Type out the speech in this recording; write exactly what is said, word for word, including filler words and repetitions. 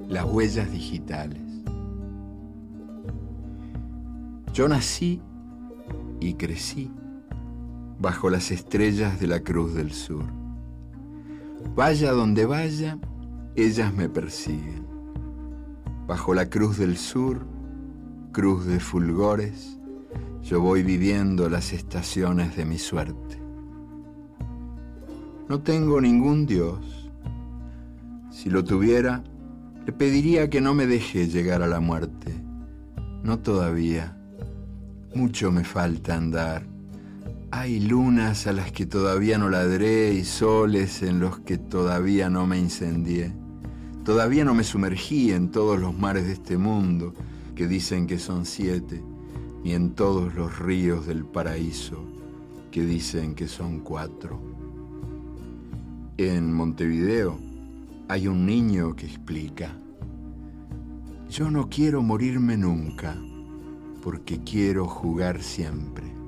las huellas digitales. Yo nací y crecí bajo las estrellas de la Cruz del Sur. Vaya donde vaya, ellas me persiguen. Bajo la Cruz del Sur, cruz de fulgores, yo voy viviendo las estaciones de mi suerte. No tengo ningún Dios. Si lo tuviera, le pediría que no me deje llegar a la muerte. No todavía. Mucho me falta andar. Hay lunas a las que todavía no ladré y soles en los que todavía no me incendié. Todavía no me sumergí en todos los mares de este mundo, que dicen que son siete, ni en todos los ríos del paraíso, que dicen que son cuatro. En Montevideo hay un niño que explica: yo no quiero morirme nunca, porque quiero jugar siempre.